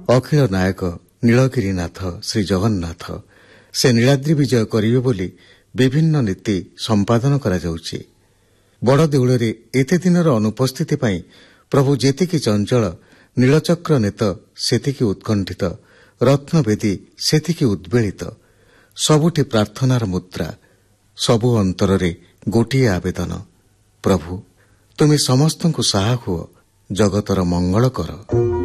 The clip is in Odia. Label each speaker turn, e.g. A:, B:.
A: ଅଖିଳ ନାୟକ ନୀଳଗିରିନାଥ ଶ୍ରୀ ଜଗନ୍ନାଥ ସେ ନୀଳାଦ୍ରି ବିଜୟ କରିବେ ବୋଲି ବିଭିନ୍ନ ନୀତି ସମ୍ପାଦନ କରାଯାଉଛି। ବଡ଼ଦେଉଳରେ ଏତେ ଦିନର ଅନୁପସ୍ଥିତି ପାଇଁ ପ୍ରଭୁ ଯେତିକି ଚଞ୍ଚଳ, ନୀଳଚକ୍ର ନେତ ସେତିକି ଉତ୍କଣ୍ଠିତ, ରତ୍ନବେଦୀ ସେତିକି ଉଦ୍ବେଳିତ। ସବୁଠି ପ୍ରାର୍ଥନାର ମୁଦ୍ରା, ସବୁ ଅନ୍ତରରେ ଗୋଟିଏ ଆବେଦନ, ପ୍ରଭୁ ତୁମେ ସମସ୍ତଙ୍କୁ ସାହା ହୁଅ, ଜଗତର ମଙ୍ଗଳ କର।